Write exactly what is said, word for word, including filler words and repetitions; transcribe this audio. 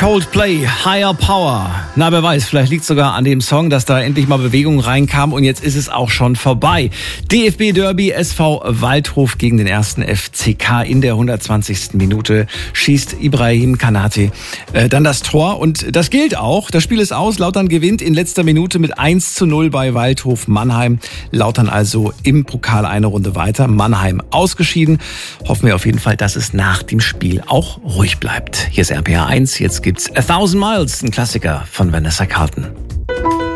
Coldplay, Higher Power. Na, wer weiß, vielleicht liegt es sogar an dem Song, dass da endlich mal Bewegung reinkam und jetzt ist es auch schon vorbei. D F B-Derby, S V Waldhof gegen den ersten F C K in der hundertzwanzigsten Minute schießt Ibrahim Kanate äh, dann das Tor und das gilt auch. Das Spiel ist aus, Lautern gewinnt in letzter Minute mit eins zu null bei Waldhof Mannheim. Lautern also im Pokal eine Runde weiter, Mannheim ausgeschieden. Hoffen wir auf jeden Fall, dass es nach dem Spiel auch ruhig bleibt. Hier ist R P R eins, jetzt gibt's A Thousand Miles, ein Klassiker von Vanessa Carlton.